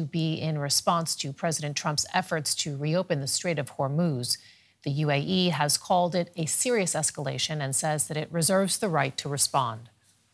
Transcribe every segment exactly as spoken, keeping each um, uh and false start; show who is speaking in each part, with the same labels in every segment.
Speaker 1: be in response to President Trump's efforts to reopen the Strait of Hormuz. The U A E has called it a serious escalation and says that it reserves the right to respond.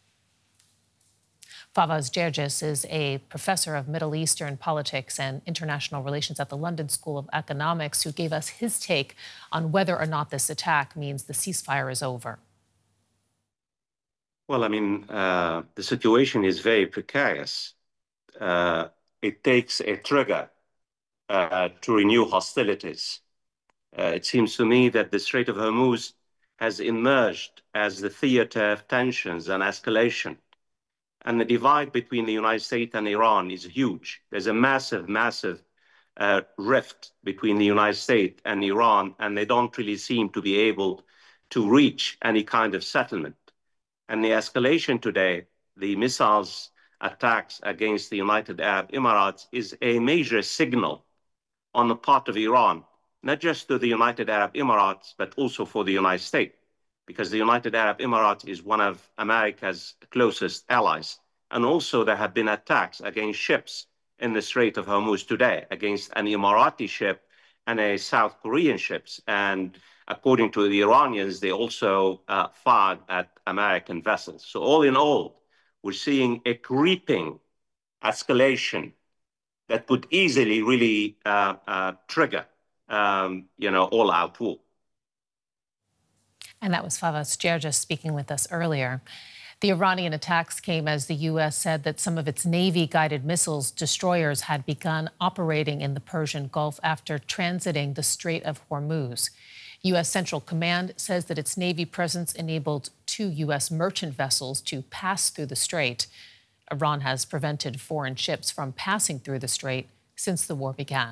Speaker 1: Fawaz Gerges is a professor of Middle Eastern politics and international relations at the London School of Economics, who gave us his take on whether or not this attack means the ceasefire is over.
Speaker 2: Well, I mean, uh, the situation is very precarious. Uh, it takes a trigger uh, to renew hostilities. Uh, it seems to me that the Strait of Hormuz has emerged as the theater of tensions and escalation. And the divide between the United States and Iran is huge. There's a massive, massive uh, rift between the United States and Iran, and they don't really seem to be able to reach any kind of settlement. And the escalation today, the missiles attacks against the United Arab Emirates, is a major signal on the part of Iran, not just to the United Arab Emirates, but also for the United States, because the United Arab Emirates is one of America's closest allies. And also there have been attacks against ships in the Strait of Hormuz today, against an Emirati ship and a South Korean ships. And according to the Iranians, they also uh, fired at American vessels. So all in all, we're seeing a creeping escalation that could easily really uh, uh, trigger, um, you know, all-out war.
Speaker 1: And that was Fawaz Gerges speaking with us earlier. The Iranian attacks came as the U S said that some of its Navy-guided missiles destroyers had begun operating in the Persian Gulf after transiting the Strait of Hormuz. U S Central Command says that its Navy presence enabled two U S merchant vessels to pass through the strait. Iran has prevented foreign ships from passing through the strait since the war began.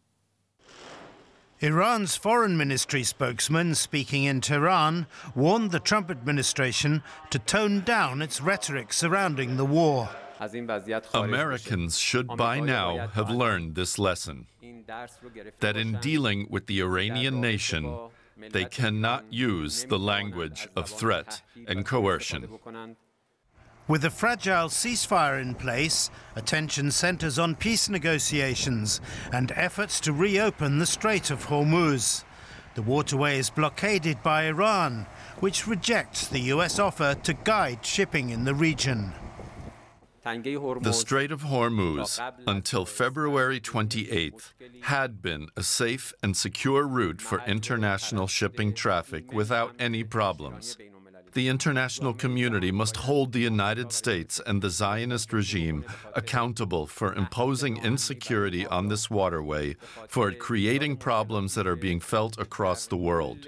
Speaker 3: Iran's foreign ministry spokesman, speaking in Tehran, warned the Trump administration to tone down its rhetoric surrounding the war.
Speaker 4: Americans should by now have learned this lesson, that in dealing with the Iranian nation, they cannot use the language of threat and coercion.
Speaker 3: With a fragile ceasefire in place, attention centers on peace negotiations and efforts to reopen the Strait of Hormuz. The waterway is blockaded by Iran, which rejects the U S offer to guide shipping in the region.
Speaker 4: The Strait of Hormuz, until February twenty-eighth, had been a safe and secure route for international shipping traffic without any problems. The international community must hold the United States and the Zionist regime accountable for imposing insecurity on this waterway, for creating problems that are being felt across the world.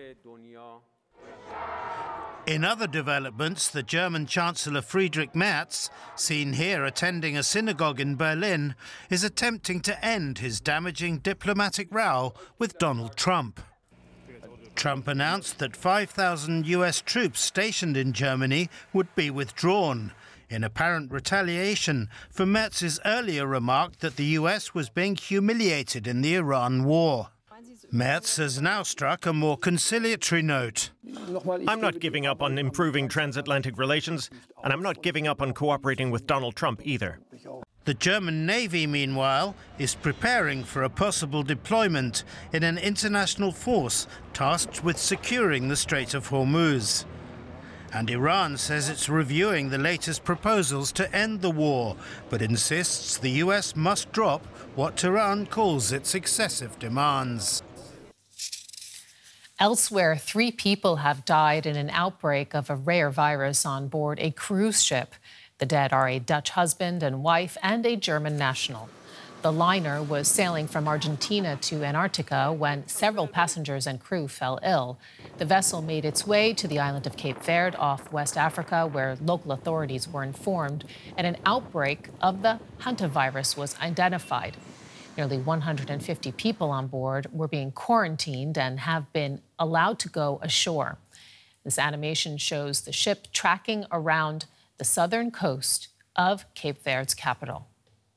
Speaker 3: In other developments, the German Chancellor Friedrich Merz, seen here attending a synagogue in Berlin, is attempting to end his damaging diplomatic row with Donald Trump. Trump announced that five thousand U S troops stationed in Germany would be withdrawn, in apparent retaliation for Merz's earlier remark that the U S was being humiliated in the Iran war. Merz has now struck a more conciliatory note.
Speaker 5: I'm not giving up on improving transatlantic relations, and I'm not giving up on cooperating with Donald Trump either.
Speaker 3: The German Navy, meanwhile, is preparing for a possible deployment in an international force tasked with securing the Strait of Hormuz. And Iran says it's reviewing the latest proposals to end the war, but insists the U S must drop what Tehran calls its excessive demands.
Speaker 1: Elsewhere, three people have died in an outbreak of a rare virus on board a cruise ship. The dead are a Dutch husband and wife and a German national. The liner was sailing from Argentina to Antarctica when several passengers and crew fell ill. The vessel made its way to the island of Cape Verde off West Africa, where local authorities were informed, and an outbreak of the hantavirus was identified. Nearly one hundred fifty people on board were being quarantined and have been allowed to go ashore. This animation shows the ship tracking around the southern coast of Cape Verde's capital.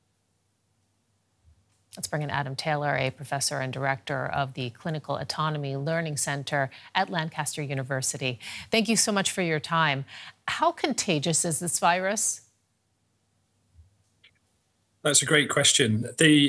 Speaker 1: Let's bring in Adam Taylor, a professor and director of the Clinical Autonomy Learning Center at Lancaster University. Thank you so much for your time. How contagious is this virus?
Speaker 6: That's a great question. The